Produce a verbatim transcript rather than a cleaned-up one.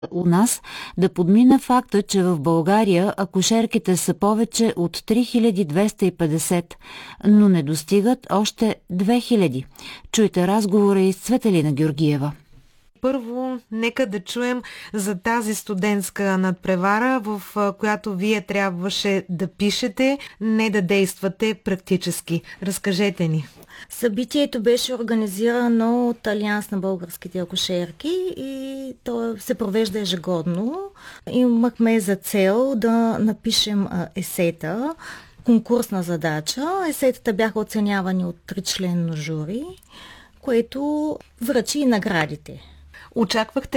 у нас да подмина факта, че в България акушерките са повече от три хиляди двеста и петдесет, но не достигат още две хиляди. Чуйте разговора и с Цветелина Георгиева. Първо, нека да чуем за тази студентска надпревара, в която вие трябваше да пишете, не да действате практически. Разкажете ни. Събитието беше организирано от Алианс на българските акушерки и то се провежда ежегодно. Имахме за цел да напишем есета, конкурсна задача. Есетата бяха оценявани от тричленно жури, което връчи и наградите. Очаквахте